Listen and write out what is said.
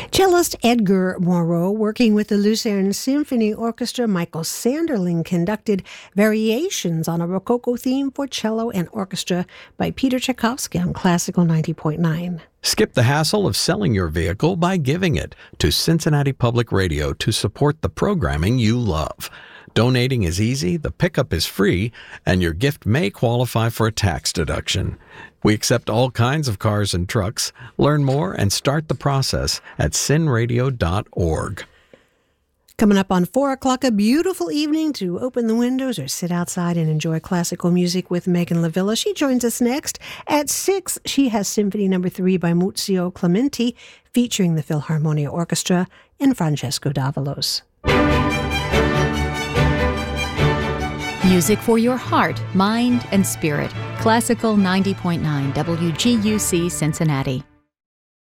Cellist Edgar Moreau, working with the Lucerne Symphony Orchestra, Michael Sanderling, conducted Variations on a Rococo Theme for Cello and Orchestra by Peter Tchaikovsky on Classical 90.9. Skip the hassle of selling your vehicle by giving it to Cincinnati Public Radio to support the programming you love. Donating is easy, the pickup is free, and your gift may qualify for a tax deduction. We accept all kinds of cars and trucks. Learn more and start the process at cinradio.org. Coming up on 4 o'clock, a beautiful evening to open the windows or sit outside and enjoy classical music with Megan Lavilla. She joins us next. At 6, she has Symphony No. 3 by Muzio Clementi, featuring the Philharmonia Orchestra and Francesco Davalos. Music for your heart, mind, and spirit. Classical 90.9 WGUC Cincinnati.